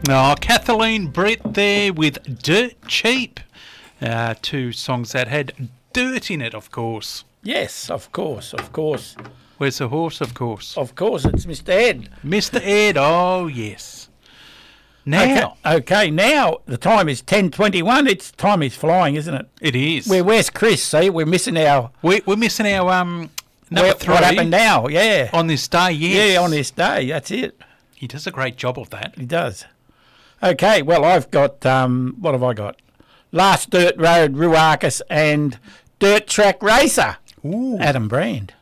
Oh, Kathleen Brett there with Dirt Cheap. Two songs that had dirt in it, of course. Yes, of course, of course. Where's the horse, of course? Of course, it's Mr. Ed. Mr. Ed, oh, yes. Now. Okay, now the time is 10:21. Time is flying, isn't it? It is. Where's Chris? See, we're missing our... We're missing our number 3. What happened now? Yeah. On this day, yes. Yeah, on this day, that's it. He does a great job of that. He does. Okay, well, I've got... what have I got? Last Dirt Road, Ruarcus, and Dirt Track Racer. Ooh. Adam Brand.